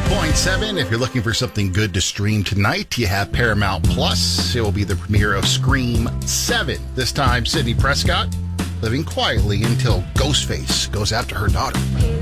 101.7. If you're looking for something good to stream tonight, you have Paramount Plus. It will be the premiere of Scream 7. This time, Sidney Prescott living quietly until Ghostface goes after her daughter.